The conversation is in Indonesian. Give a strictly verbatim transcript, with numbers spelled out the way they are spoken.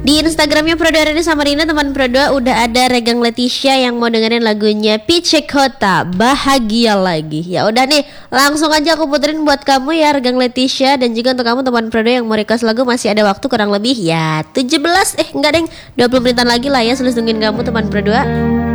Di Instagramnya Prodo Arena Samarinda, teman Prodo, udah ada Regang Leticia yang mau dengerin lagunya Pice Kota, Bahagia Lagi. Ya udah nih, langsung aja aku puterin buat kamu ya Regang Leticia. Dan juga untuk kamu teman Prodo yang mau request lagu, masih ada waktu kurang lebih ya tujuh belas, eh enggak deng, dua puluh menitan lagi lah ya. Selalu tungguin kamu teman Prodo.